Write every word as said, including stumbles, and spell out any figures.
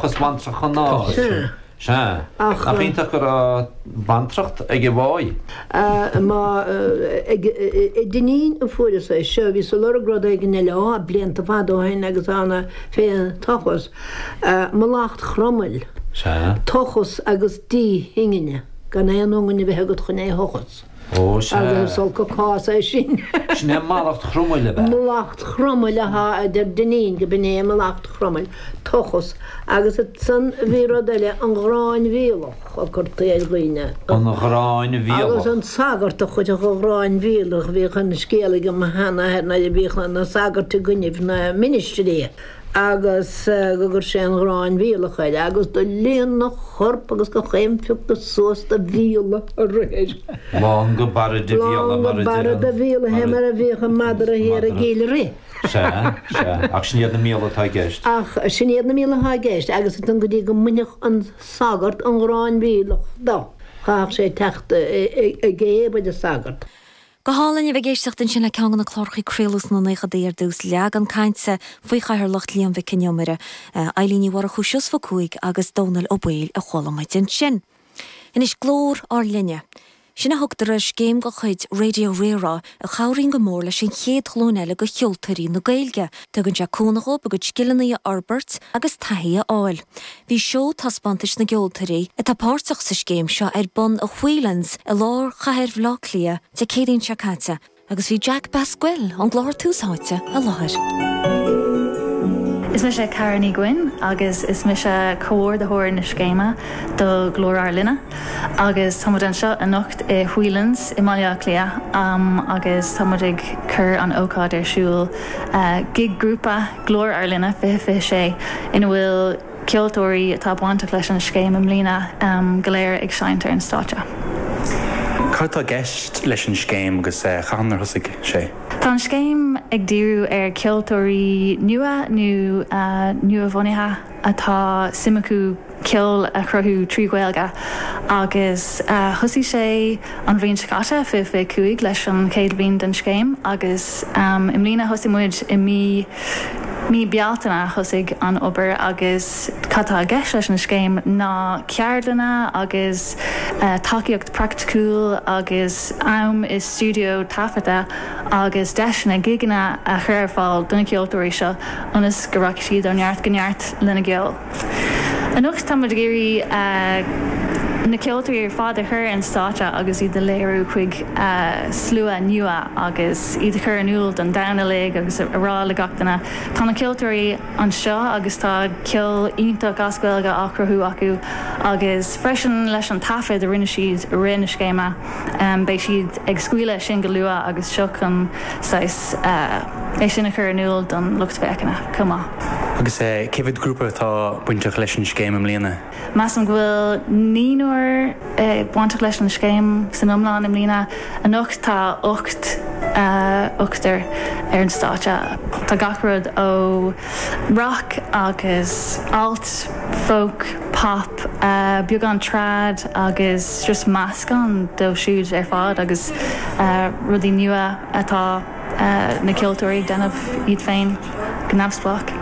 agus bantrach an ná. Se a bhínta gur bantracht ag bháid. Má i duine an fuidir sé seo bhí sa loragrád ag an eile á blianta fadóhain agus anna fé tochas má lácht chrommel. Tochas agus dí hingine gan éonúgan bheith go chun é hochas. Ó se. Agus sol go cá é sin. Sné málacht chrommel bheith. Malacht chrommel ha der duine go bné malacht chrommel tochas agus san bhírad eile an gráin bhílach a chu téghine. An gráin bhílach. Agus an sagart a chuid a gráin bhílach bhí chun scéalaige mar hena hena bhíchan na sagart a gniamh na ministrí. Agus gur sé an gráin bhílachaid, agus do léon na chorp agus go chéimfiúcht go sósta bhíla a réir. Lán go barad de bhíla mar a barad a bhíla he mar a bhícha madar a héar a géile ré. Se, se, ach sin iad na míla tá gceist. Ach sin iad na míla tá gceist, agus an go dtí go muineach an sagart an gráin bhílach dá. Chaach sé techt a géad a sagart. Go hálan i bheith géisteachtain sin le ceangan na chlárchaí créalas na nacha déir dús leag an caintse faoi chaithir lucht líon bheith cinneomara ailíní war a chúisios fa cuaig agus dónal ó bhéil a cholamid an sin. Inis glór ar linne. Sinna thugtar is céim go chuid Radio Réra a chairín go mór leis sin chéad chlóneile go cheoltarí na Gaeilge, tugann sé cúnacha go scilanaí Albert agus taithí áil. Bhí seo taspáintis na geoltarí a tá páirteach sa céim seo ar bun a Whelan's a lár chaithir bhlachlia de cédaín seacáte, agus bhí Jack Basquil an glár túsáite a láthir. Is me sé Carní Gwyn, agus is me sé cóir de hóir na scéime do glór ar linne, agus támad an seo a nocht i Whelan's i Malia Clia, um, agus támad ag cur an ócád ar siúil uh, gig grúpa glór ar linne fi fi sé ina bhfuil ceoltóirí atá buanta leis an scéim am lína um, go léir ag seintar an státe. Cartá gceist leis an scéim agus chanar thosaigh sé. Tá an scéim ag díú ar ceoltóirí nua nó uh, nua bhonithe atá simachú ceol a chruthú tríhilga agus uh, thosaigh sé an bhríon scata fi fi cuaig leis an céad bhíon den scéim agus um, im lína thosaigh muid i mí mí bealtainna thosaigh an obair agus catá gceist leis an scéim ná ceardanna agus uh, takeíocht practicúil agus am is studio tafata agus deisna giganna a chuir fáil duna ceoltóirí seo anas go raibh siad an neart go neart lena geol. An ucht tamad géirí na ceoltóirí ar fád a chur an státe agus iad de léirú chuig uh, slua nua agus iad a chur an úil don dana le agus a rá le gachtainna. Tá na ceoltóirí an seo agus tá ceol ionach ascuilga acrathú acu agus freisin leis an tafid a rinne siad rinne scéime um, bei siad ag scuile sin go lua agus seo an sais uh, é sin a chur an úil don lucht feicena cumá. Agus é céfid grúpa tá buinte leis an scéim am líana. Mas an bhfuil níúir buinte leis an scéim san omláin am líana an ucht tá ucht uchtar ar an státe. Tá gachrad ó rock agus alt, folk, pop, uh, beag an trad agus just meascán do siúd ar fád agus uh, rudí nua atá uh, na ceoltóirí denmh iad féin go nabsplach.